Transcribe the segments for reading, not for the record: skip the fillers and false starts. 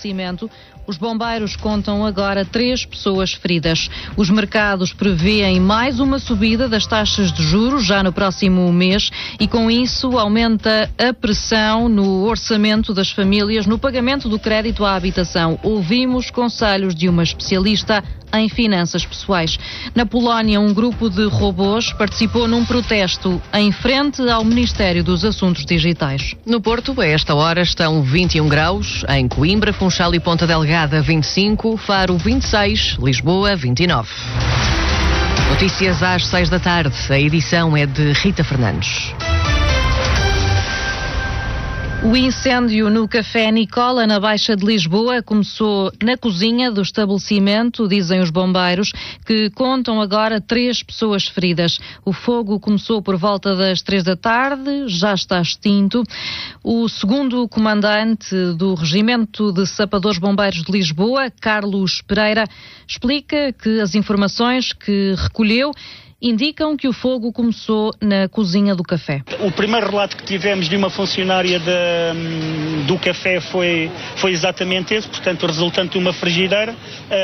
estabelecimento. Os bombeiros contam agora 3 pessoas feridas. Os mercados prevêem mais uma subida das taxas de juros já no próximo mês e com isso aumenta a pressão no orçamento das famílias no pagamento do crédito à habitação. Ouvimos conselhos de uma especialista em finanças pessoais. Na Polónia, um grupo de robôs participou num protesto em frente ao Ministério dos Assuntos Digitais. No Porto, a esta hora, estão 21 graus, em Coimbra, Funchal e Ponta Delgada 25, Faro 26, Lisboa 29. Notícias às 6 da tarde. A edição é de Rita Fernandes. O incêndio no Café Nicola, na Baixa de Lisboa, começou na cozinha do estabelecimento, dizem os bombeiros, que contam agora 3 pessoas feridas. O fogo começou por volta das 3 da tarde, já está extinto. O segundo comandante do Regimento de Sapadores Bombeiros de Lisboa, Carlos Pereira, explica que as informações que recolheu indicam que o fogo começou na cozinha do café. O primeiro relato que tivemos de uma funcionária do café foi exatamente esse, portanto, resultante de uma frigideira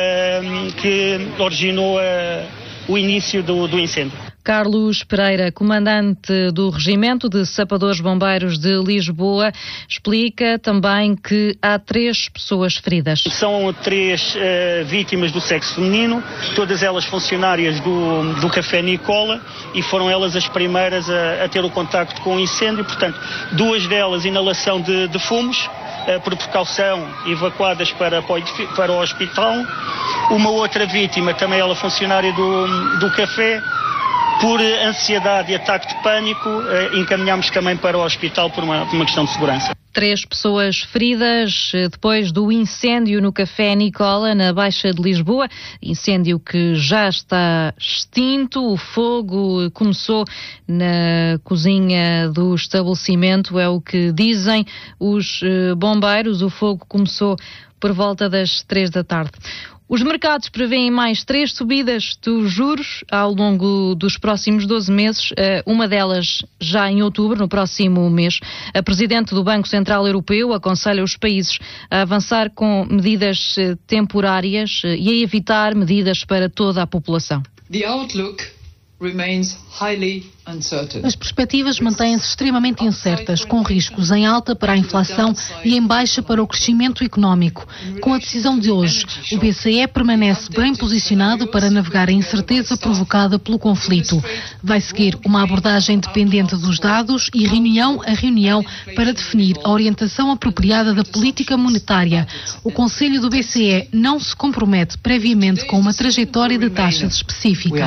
que originou o início do incêndio. Carlos Pereira, comandante do Regimento de Sapadores Bombeiros de Lisboa, explica também que há 3 pessoas feridas. São 3 vítimas do sexo feminino, todas elas funcionárias do Café Nicola, e foram elas as primeiras a ter o contacto com o incêndio. Portanto, 2 delas inalação de fumos, por precaução evacuadas para o hospital. Uma outra vítima, também ela funcionária do café, por ansiedade e ataque de pânico, encaminhámos também para o hospital por uma questão de segurança. 3 pessoas feridas depois do incêndio no Café Nicola, na Baixa de Lisboa. Incêndio que já está extinto. O fogo começou na cozinha do estabelecimento, é o que dizem os bombeiros. O fogo começou por volta das 3 da tarde. Os mercados prevêem mais 3 subidas dos juros ao longo dos próximos 12 meses, uma delas já em outubro, no próximo mês. A Presidente do Banco Central Europeu aconselha os países a avançar com medidas temporárias e a evitar medidas para toda a população. The outlook remains highly uncertain. As perspectivas mantêm-se extremamente incertas, com riscos em alta para a inflação e em baixa para o crescimento económico. Com a decisão de hoje, o BCE permanece bem posicionado para navegar a incerteza provocada pelo conflito. Vai seguir uma abordagem dependente dos dados e reunião a reunião para definir a orientação apropriada da política monetária. O Conselho do BCE não se compromete previamente com uma trajetória de taxas específica.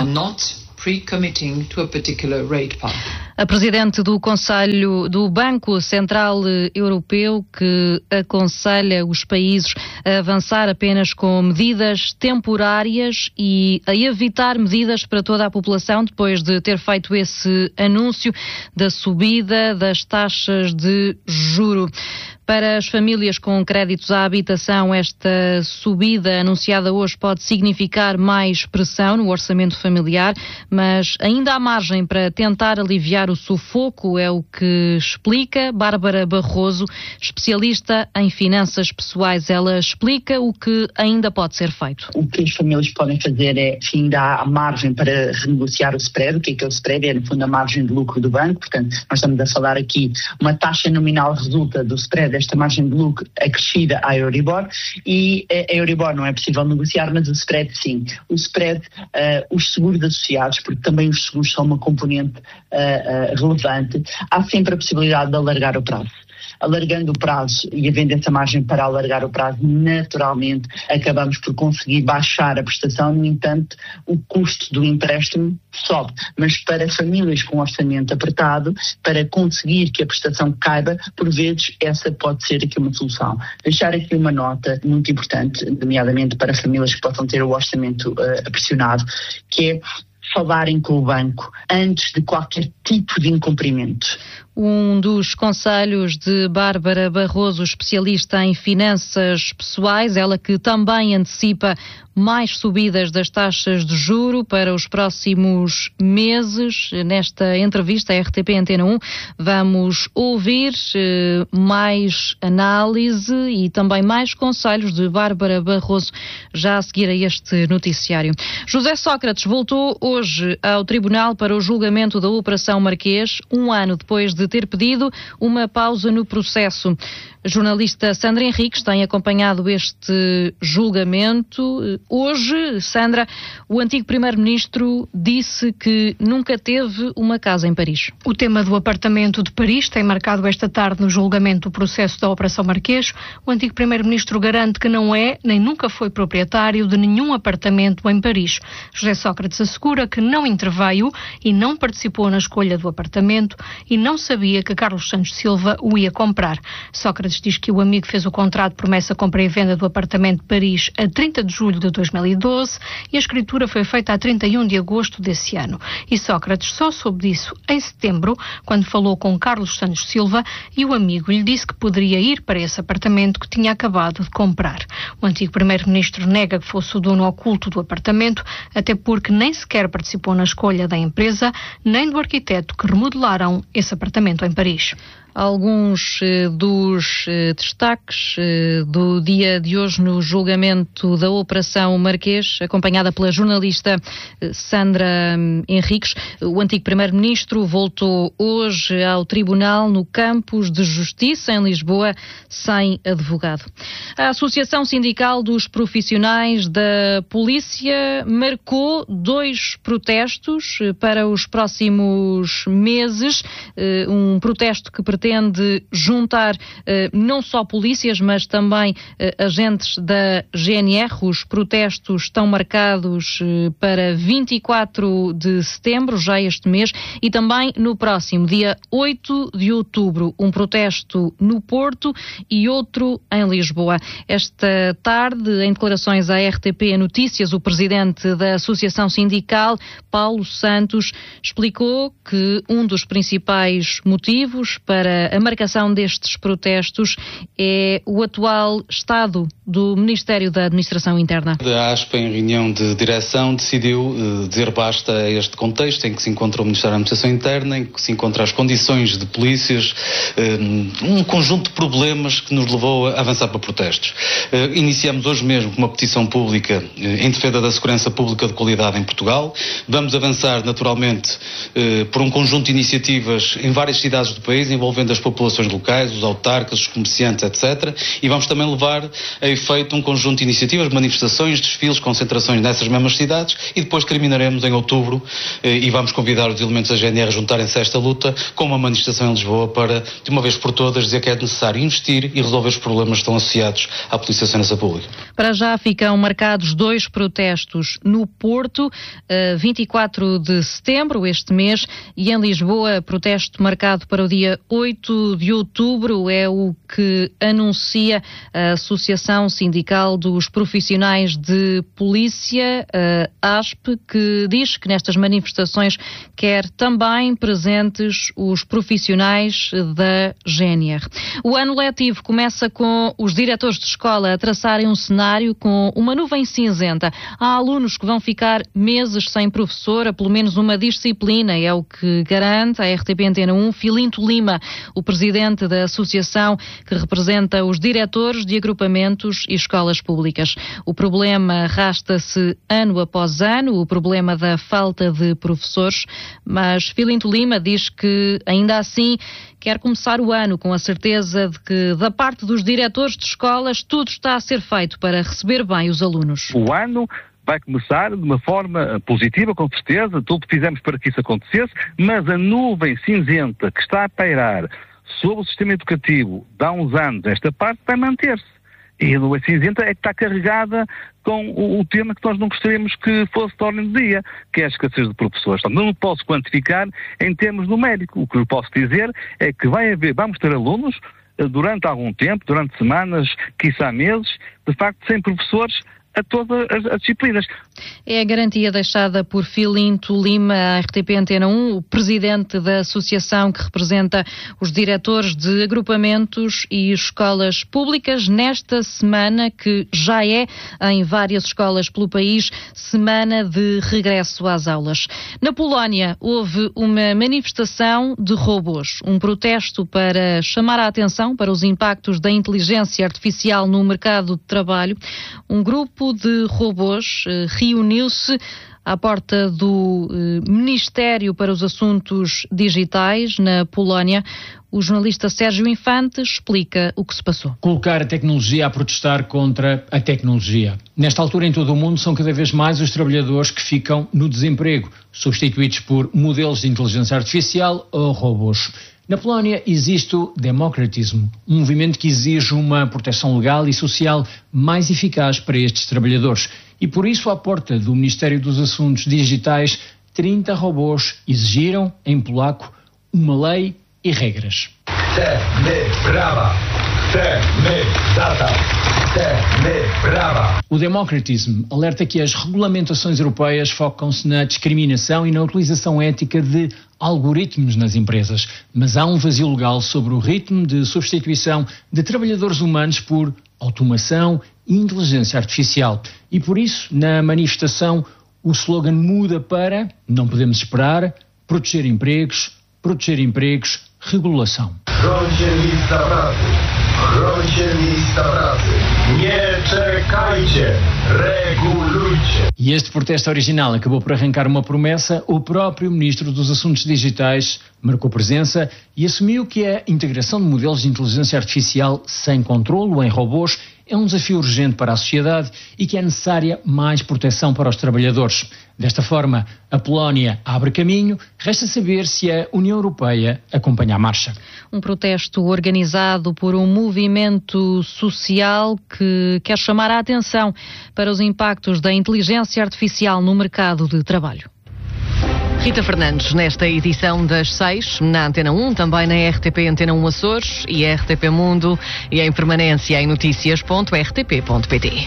A Presidente do Conselho do Banco Central Europeu, que aconselha os países a avançar apenas com medidas temporárias e a evitar medidas para toda a população, depois de ter feito esse anúncio da subida das taxas de juro. Para as famílias com créditos à habitação, esta subida anunciada hoje pode significar mais pressão no orçamento familiar, mas ainda há margem para tentar aliviar o sufoco, é o que explica Bárbara Barroso, especialista em finanças pessoais. Ela explica o que ainda pode ser feito. O que as famílias podem fazer é, se ainda há margem para renegociar o spread. O que é o spread? É, no fundo, a margem de lucro do banco. Portanto, nós estamos a falar aqui, uma taxa nominal resulta do spread, esta margem de lucro acrescida à Euribor, e a Euribor não é possível negociar, mas o spread sim. O spread, os seguros associados, porque também os seguros são uma componente relevante, há sempre a possibilidade de alargar o prazo. Alargando o prazo e havendo essa margem para alargar o prazo, naturalmente acabamos por conseguir baixar a prestação. No entanto, o custo do empréstimo sobe. Mas para famílias com orçamento apertado, para conseguir que a prestação caiba, por vezes essa pode ser aqui uma solução. Deixar aqui uma nota muito importante, nomeadamente para famílias que possam ter o orçamento pressionado, que é falarem com o banco antes de qualquer tipo de incumprimento. Um dos conselhos de Bárbara Barroso, especialista em finanças pessoais, ela que também antecipa mais subidas das taxas de juro para os próximos meses. Nesta entrevista à RTP Antena 1, vamos ouvir mais análise e também mais conselhos de Bárbara Barroso já a seguir a este noticiário. José Sócrates voltou hoje ao tribunal para o julgamento da Operação Marquês, um ano depois de ter pedido uma pausa no processo. A jornalista Sandra Henriques tem acompanhado este julgamento. Hoje, Sandra, o antigo primeiro-ministro disse que nunca teve uma casa em Paris. O tema do apartamento de Paris tem marcado esta tarde no julgamento do processo da Operação Marquês. O antigo primeiro-ministro garante que não é, nem nunca foi proprietário de nenhum apartamento em Paris. José Sócrates assegura que não interveio e não participou na escolha do apartamento e não sabia que Carlos Santos Silva o ia comprar. Sócrates diz que o amigo fez o contrato de promessa compra e venda do apartamento de Paris a 30 de julho de 2012 e a escritura foi feita a 31 de agosto desse ano. E Sócrates só soube disso em setembro, quando falou com Carlos Santos Silva e o amigo lhe disse que poderia ir para esse apartamento que tinha acabado de comprar. O antigo primeiro-ministro nega que fosse o dono oculto do apartamento, até porque nem sequer participou na escolha da empresa, nem do arquiteto que remodelaram esse apartamento em Paris. Alguns dos destaques do dia de hoje no julgamento da Operação Marquês, acompanhada pela jornalista Sandra Henriques. O antigo primeiro-ministro voltou hoje ao tribunal no Campos de Justiça, em Lisboa, sem advogado. A Associação Sindical dos Profissionais da Polícia marcou 2 protestos para os próximos meses. Um protesto que pretende juntar não só polícias, mas também agentes da GNR. Os protestos estão marcados para 24 de setembro, já este mês, e também no próximo, dia 8 de outubro, um protesto no Porto e outro em Lisboa. Esta tarde, em declarações à RTP Notícias, o presidente da Associação Sindical, Paulo Santos, explicou que um dos principais motivos para a marcação destes protestos é o atual estado do Ministério da Administração Interna. A ASP, em reunião de direção, decidiu dizer basta a este contexto em que se encontra o Ministério da Administração Interna, em que se encontram as condições de polícias, um conjunto de problemas que nos levou a avançar para protestos. Iniciamos hoje mesmo uma petição pública em defesa da segurança pública de qualidade em Portugal. Vamos avançar naturalmente por um conjunto de iniciativas em várias cidades do país, envolvendo as populações locais, os autarcas, os comerciantes, etc. E vamos também levar a efeito um conjunto de iniciativas, manifestações, desfiles, concentrações nessas mesmas cidades e depois terminaremos em outubro e vamos convidar os elementos da GNR a juntarem-se a esta luta com uma manifestação em Lisboa para, de uma vez por todas, dizer que é necessário investir e resolver os problemas que estão associados à Polícia de Segurança Pública. Para já ficam marcados 2 protestos no Porto, 24 de setembro, este mês, e em Lisboa, protesto marcado para o dia 8 de outubro, é o que anuncia a Associação Sindical dos Profissionais de Polícia, a ASP, que diz que nestas manifestações quer também presentes os profissionais da GNR. O ano letivo começa com os diretores de escola a traçarem um cenário com uma nuvem cinzenta. Há alunos que vão ficar meses sem professor, a pelo menos uma disciplina, é o que garante a RTP Antena 1, Filinto Lima, o presidente da associação que representa os diretores de agrupamentos e escolas públicas. O problema arrasta-se ano após ano, o problema da falta de professores, mas Filinto Lima diz que, ainda assim, quer começar o ano com a certeza de que, da parte dos diretores de escolas, tudo está a ser feito para receber bem os alunos. O ano vai começar de uma forma positiva, com certeza, tudo que fizemos para que isso acontecesse, mas a nuvem cinzenta que está a pairar sobre o sistema educativo de há uns anos, esta parte vai manter-se. E a nuvem cinzenta é que está carregada com o tema que nós não gostaríamos que fosse de ordem do dia, que é a escassez de professores. Então, não posso quantificar em termos numéricos. O que eu posso dizer é que vamos ter alunos durante algum tempo, durante semanas, quiçá meses, de facto, sem professores a todas as disciplinas. É a garantia deixada por Filinto Lima, à RTP Antena 1, o presidente da associação que representa os diretores de agrupamentos e escolas públicas, nesta semana que já é, em várias escolas pelo país, semana de regresso às aulas. Na Polónia houve uma manifestação de robôs, um protesto para chamar a atenção para os impactos da inteligência artificial no mercado de trabalho. Um grupo de robôs reuniu-se à porta do Ministério para os Assuntos Digitais, na Polónia. O jornalista Sérgio Infante explica o que se passou. Colocar a tecnologia a protestar contra a tecnologia. Nesta altura, em todo o mundo, são cada vez mais os trabalhadores que ficam no desemprego, substituídos por modelos de inteligência artificial ou robôs. Na Polónia existe o democratismo, um movimento que exige uma proteção legal e social mais eficaz para estes trabalhadores. E por isso, à porta do Ministério dos Assuntos Digitais, 30 robôs exigiram, em polaco, uma lei e regras. O democratismo alerta que as regulamentações europeias focam-se na discriminação e na utilização ética de algoritmos nas empresas, mas há um vazio legal sobre o ritmo de substituição de trabalhadores humanos por automação e inteligência artificial. E por isso, na manifestação, o slogan muda para não podemos esperar, proteger empregos, regulação. E este protesto original acabou por arrancar uma promessa. O próprio Ministro dos Assuntos Digitais marcou presença e assumiu que a integração de modelos de inteligência artificial sem controlo em robôs é um desafio urgente para a sociedade e que é necessária mais proteção para os trabalhadores. Desta forma, a Polónia abre caminho, resta saber se a União Europeia acompanha a marcha. Um protesto organizado por um movimento social que quer chamar a atenção para os impactos da inteligência artificial no mercado de trabalho. Rita Fernandes, nesta edição das 6, na Antena 1, também na RTP Antena 1 Açores e RTP Mundo e em permanência em noticias.rtp.pt.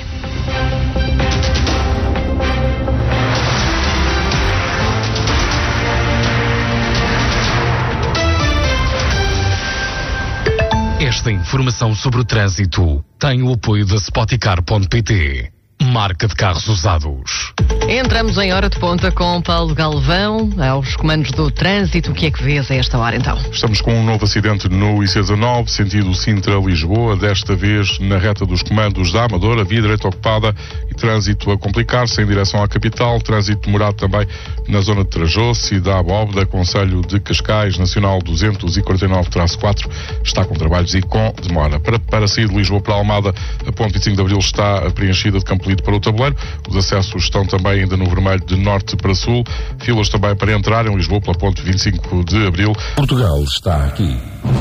Esta informação sobre o trânsito tem o apoio da Spoticar.pt, marca de carros usados. Entramos em hora de ponta com Paulo Galvão, aos comandos do trânsito. O que é que vês a esta hora, então? Estamos com um novo acidente no IC19, sentido Sintra-Lisboa, desta vez na reta dos comandos da Amadora, via direita ocupada e trânsito a complicar-se em direção à capital. Trânsito demorado também na zona de Trajoso e da Abóbeda, Concelho de Cascais, Nacional 249-4, está com trabalhos e com demora. Para sair de Lisboa para Almada, a ponte 25 de Abril está preenchida de Campo Lido para o tabuleiro. Os acessos estão também ainda no vermelho de norte para sul. Filas também para entrar em Lisboa pela ponte 25 de Abril. Portugal está aqui.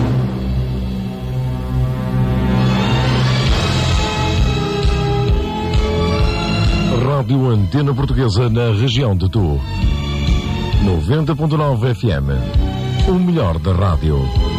Rádio Antena Portuguesa na região de Tu. 90.9 FM. O melhor da rádio.